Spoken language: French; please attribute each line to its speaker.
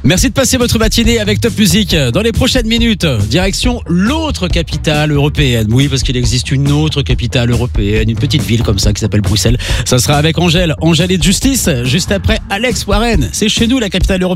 Speaker 1: Merci de passer votre matinée avec Top Music. Dans les prochaines minutes, direction l'autre capitale européenne. Oui, parce qu'il existe une autre capitale européenne, une petite ville comme ça qui s'appelle Bruxelles. Ça sera avec Angèle et de Justice, juste après Alex Warren. C'est chez nous la capitale européenne.